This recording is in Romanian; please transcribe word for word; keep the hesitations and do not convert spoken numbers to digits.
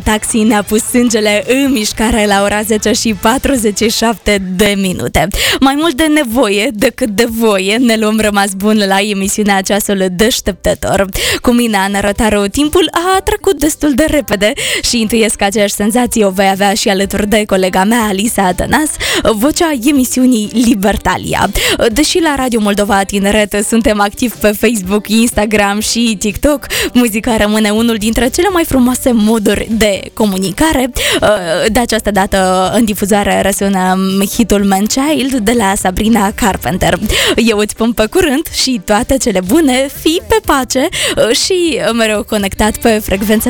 Taxi ne-a pus sângele în mișcare la ora zece și patruzeci și șapte de minute. Mai mult de nevoie decât de voie ne luăm rămas bun la emisiunea Ceasul Deșteptător. Cu mine, Ana Rotaru, timpul a trecut destul de repede și intuiesc că aceeași senzație o vei avea și alături de colega mea, Alisa Atănas, vocea emisiunii Libertalia. Deși la Radio Moldova Tineret suntem activi pe Facebook, Instagram și TikTok, muzica rămâne unul dintre cele mai frumoase moduri de comunicare. De această dată în difuzare răsună hitul Man Child de la Sabrina Carpenter. Eu îți spun pe curând și toate cele bune, fii pe pace și mereu conectat pe frecvențele